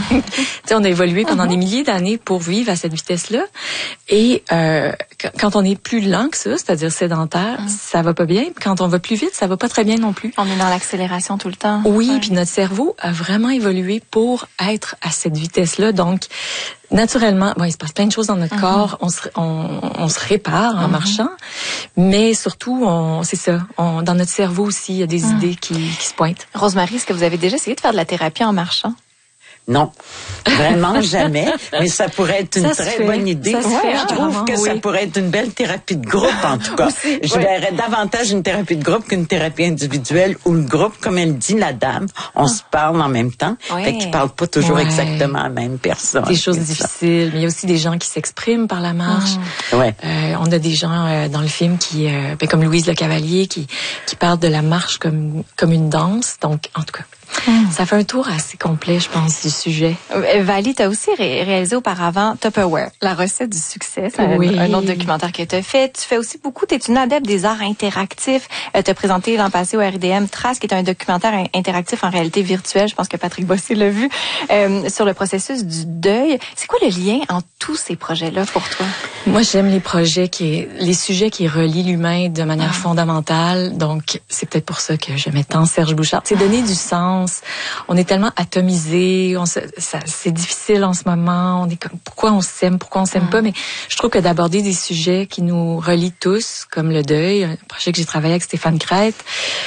On a évolué pendant des milliers d'années pour vivre à cette vitesse-là. Et quand on est plus lent que ça, c'est-à-dire sédentaire, ça va pas bien. Quand on va plus vite, ça va pas très bien non plus. On est dans l'accélération tout le temps. Oui, puis notre cerveau a vraiment évolué pour être à cette vitesse-là. Donc, naturellement, il se passe plein de choses dans notre corps. On se répare en marchant, mais surtout, dans notre cerveau aussi, il y a des idées qui se pointent. Rosemary, est-ce que vous avez déjà essayé de faire de la thérapie en marchant? Non, vraiment jamais. Mais ça pourrait être une très bonne idée. Je trouve que ça pourrait être une belle thérapie de groupe, en tout cas. Je verrais davantage une thérapie de groupe qu'une thérapie individuelle où le groupe, comme elle dit, la dame, on se parle en même temps. Fait qu'ils parlent pas toujours exactement à la même personne. Des choses difficiles. Mais il y a aussi des gens qui s'expriment par la marche. On a des gens dans le film qui, comme Louise Le Cavalier, qui parlent de la marche comme une danse. Donc, en tout cas, ça fait un tour assez complet, je pense, du sujet. Vali, tu as aussi réalisé auparavant Tupperware, la recette du succès. C'est un autre documentaire que tu as fait. Tu fais aussi beaucoup, tu es une adepte des arts interactifs. Tu as présenté l'an passé au RIDM Trace, qui est un documentaire interactif en réalité virtuelle. Je pense que Patrick Bossé l'a vu, sur le processus du deuil. C'est quoi le lien entre tous ces projets-là pour toi? Moi, j'aime les sujets qui relient l'humain de manière fondamentale. Donc, c'est peut-être pour ça que j'aimais tant Serge Bouchard. C'est donner du sens. On est tellement atomisés, c'est difficile en ce moment. On est comme, pourquoi on s'aime pas. Mais je trouve que d'aborder des sujets qui nous relient tous, comme le deuil, un projet que j'ai travaillé avec Stéphane Crête,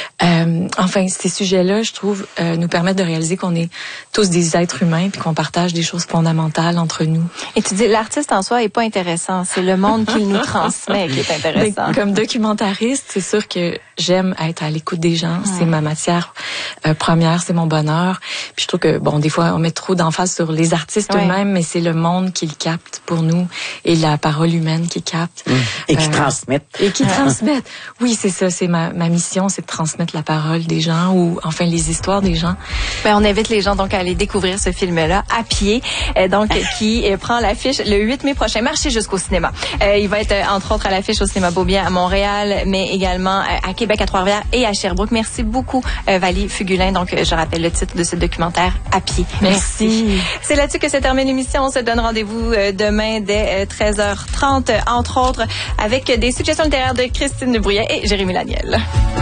ces sujets-là, je trouve, nous permettent de réaliser qu'on est tous des êtres humains puis qu'on partage des choses fondamentales entre nous. Et tu dis, l'artiste en soi est pas intéressant, c'est le monde qu'il nous transmet qui est intéressant. Mais comme documentariste, c'est sûr que j'aime être à l'écoute des gens. C'est ma matière première, c'est mon bonheur. Puis je trouve que, des fois, on met trop d'emphase sur les artistes eux-mêmes, mais c'est le monde qui le capte pour nous et la parole humaine qui capte. Et qui transmettent. Et qui transmettent. Oui, c'est ça. C'est ma mission, c'est de transmettre la parole des gens ou, enfin, les histoires des gens. Ben, on invite les gens donc à aller découvrir ce film-là à pied, qui prend l'affiche le 8 mai prochain. Marchez jusqu'au cinéma. Il va être, entre autres, à l'affiche au Cinéma Beaubien à Montréal, mais également à Québec, à Trois-Rivières et à Sherbrooke. Merci beaucoup, Vali Fugulin. Donc, je rappelle le titre de ce documentaire, À pied. Merci. C'est là-dessus que se termine l'émission. On se donne rendez-vous demain dès 13h30, entre autres, avec des suggestions littéraires de Christine Bruyet et Jérémy Laniel.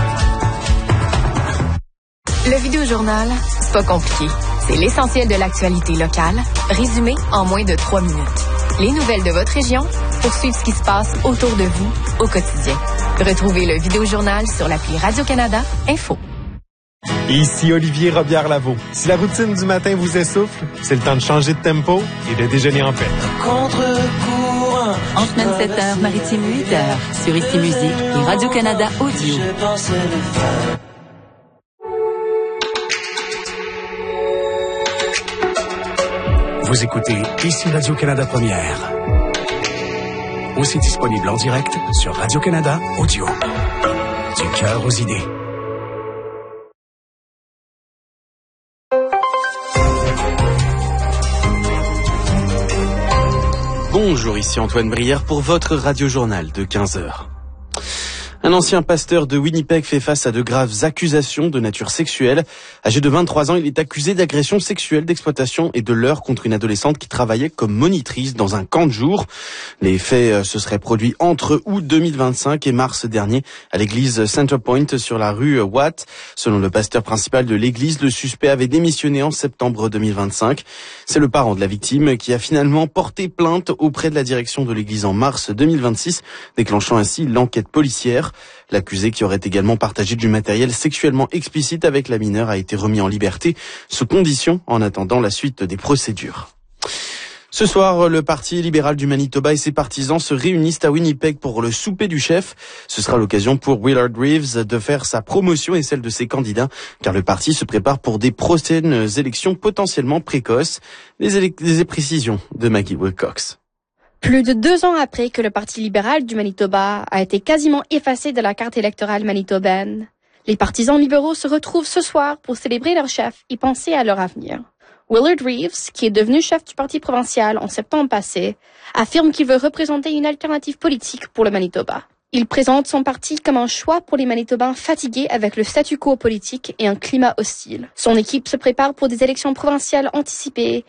Le Vidéojournal, c'est pas compliqué. C'est l'essentiel de l'actualité locale, résumé en moins de 3 minutes. Les nouvelles de votre région, pour suivre ce qui se passe autour de vous au quotidien. Retrouvez le Vidéojournal sur l'appli Radio-Canada Info. Ici Olivier Robillard-Lavaux. Si la routine du matin vous essouffle, c'est le temps de changer de tempo et de déjeuner en paix. En semaine 7h, Maritime 8h, sur Ici Musique et Radio-Canada Audio. Vous écoutez Ici Radio-Canada Première. Aussi disponible en direct sur Radio-Canada Audio. Du cœur aux idées. Bonjour, ici Antoine Brière pour votre radiojournal de 15h. Un ancien pasteur de Winnipeg fait face à de graves accusations de nature sexuelle. Âgé de 23 ans, il est accusé d'agression sexuelle, d'exploitation et de leurre contre une adolescente qui travaillait comme monitrice dans un camp de jour. Les faits se seraient produits entre août 2025 et mars dernier à l'église Centerpoint sur la rue Watt. Selon le pasteur principal de l'église, le suspect avait démissionné en septembre 2025. C'est le parent de la victime qui a finalement porté plainte auprès de la direction de l'église en mars 2026, déclenchant ainsi l'enquête policière. L'accusé, qui aurait également partagé du matériel sexuellement explicite avec la mineure, a été remis en liberté sous condition en attendant la suite des procédures. Ce soir, le Parti libéral du Manitoba et ses partisans se réunissent à Winnipeg pour le souper du chef. Ce sera l'occasion pour Willard Reeves de faire sa promotion et celle de ses candidats, car le parti se prépare pour des prochaines élections potentiellement précoces. Des précisions de Maggie Wilcox. Plus de 2 ans après que le Parti libéral du Manitoba a été quasiment effacé de la carte électorale manitobaine, les partisans libéraux se retrouvent ce soir pour célébrer leur chef et penser à leur avenir. Willard Reeves, qui est devenu chef du Parti provincial en septembre passé, affirme qu'il veut représenter une alternative politique pour le Manitoba. Il présente son parti comme un choix pour les Manitobains fatigués avec le statu quo politique et un climat hostile. Son équipe se prépare pour des élections provinciales anticipées